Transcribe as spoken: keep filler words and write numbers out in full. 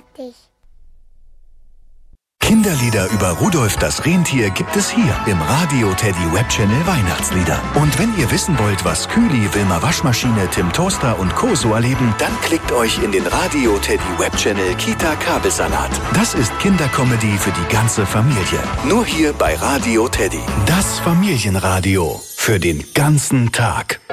dich. Kinderlieder über Rudolf das Rentier gibt es hier im Radio Teddy Webchannel Weihnachtslieder. Und wenn ihr wissen wollt, was Kühli, Wilma Waschmaschine, Tim Toaster und Co. so erleben, dann klickt euch in den Radio Teddy Webchannel Kita Kabelsalat. Das ist Kindercomedy für die ganze Familie. Nur hier bei Radio Teddy. Das Familienradio für den ganzen Tag.